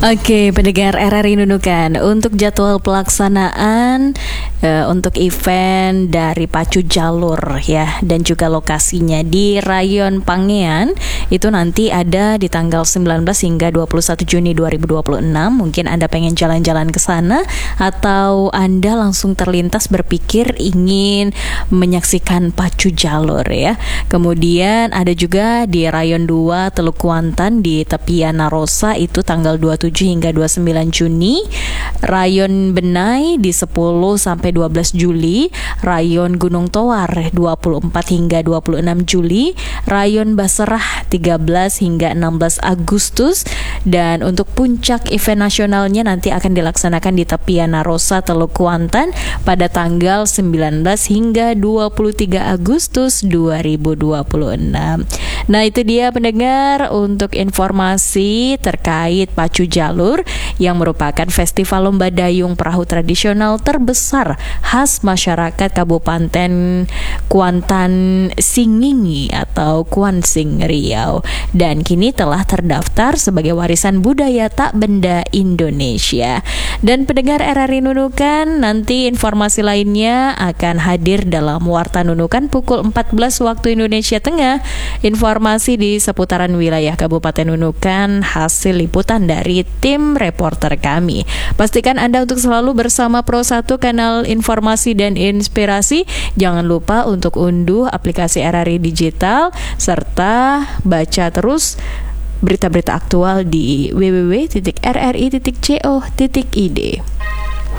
Oke, pendengar RRI Nunukan, untuk jadwal pelaksanaan untuk event dari Pacu Jalur ya, dan juga lokasinya di Rayon Pangean itu nanti ada di tanggal 19 hingga 21 Juni 2026. Mungkin Anda pengen jalan-jalan ke sana atau Anda langsung terlintas berpikir ingin menyaksikan Pacu Jalur ya. Kemudian ada juga di Rayon 2 Teluk Kuantan di tepian Narosa itu tanggal 27 hingga 29 Juni, Rayon Benai di 10 sampai 12 Juli, Rayon Gunung Towar 24 hingga 26 Juli, Rayon Baserah 13 hingga 16 Agustus, dan untuk puncak event nasionalnya nanti akan dilaksanakan di tepian Narosa Teluk Kuantan pada tanggal 19 hingga 23 Agustus 2026. Nah, itu dia pendengar untuk informasi terkait Pacu Jalur yang merupakan festival lomba dayung perahu tradisional terbesar khas masyarakat Kabupaten Kuantan Singingi atau Kuansing Riau, dan kini telah terdaftar sebagai warisan budaya tak benda Indonesia. Dan pendengar RRI Nunukan, nanti informasi lainnya akan hadir dalam Warta Nunukan pukul 14 waktu Indonesia Tengah. Informasi di seputaran wilayah Kabupaten Nunukan hasil liputan dari tim reporter kami. Pastikan Anda untuk selalu bersama Pro 1 kanal informasi dan inspirasi. Jangan lupa untuk unduh aplikasi RRI Digital serta baca terus berita-berita aktual di www.rri.co.id.